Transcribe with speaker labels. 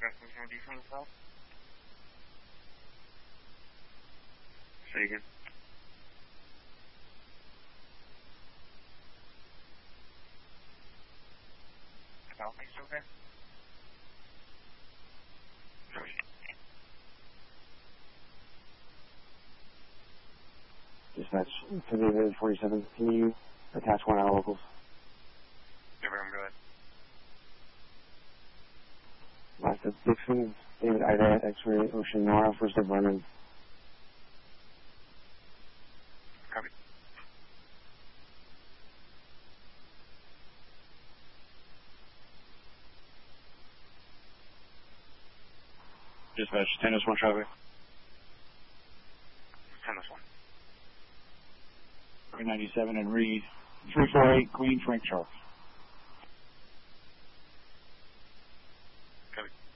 Speaker 1: Can you from the south? Say again. Southeast, okay?
Speaker 2: Dispatch to David 47. Can you attach one of our locals?
Speaker 1: Never, I'm good.
Speaker 2: Last at Dixon, David Ida, X-ray, Ocean Nora, first of Vernon.
Speaker 1: Copy.
Speaker 3: Dispatch, Tennis 1 traffic.
Speaker 1: Tennis 1.
Speaker 3: 397 and Reed. 348 Queen Frank Charles.
Speaker 1: Copy.